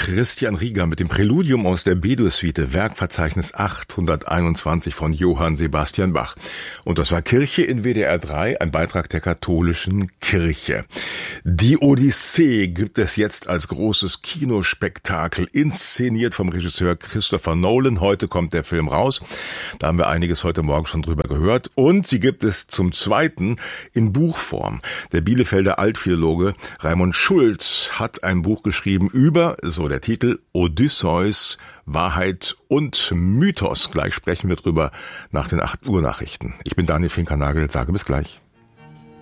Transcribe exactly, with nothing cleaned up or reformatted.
Christian Rieger mit dem Präludium aus der B-Dur-Suite, Werkverzeichnis achthunderteinundzwanzig von Johann Sebastian Bach. Und das war Kirche in W D R drei, ein Beitrag der katholischen Kirche. Die Odyssee gibt es jetzt als großes Kinospektakel, inszeniert vom Regisseur Christopher Nolan. Heute kommt der Film raus. Da haben wir einiges heute Morgen schon drüber gehört. Und sie gibt es zum Zweiten in Buchform. Der Bielefelder Altphilologe Raimund Schulz hat ein Buch geschrieben über, so der Titel, Odysseus, Wahrheit und Mythos. Gleich sprechen wir drüber nach den acht Uhr Nachrichten. Ich bin Daniel Finkernagel, sage bis gleich.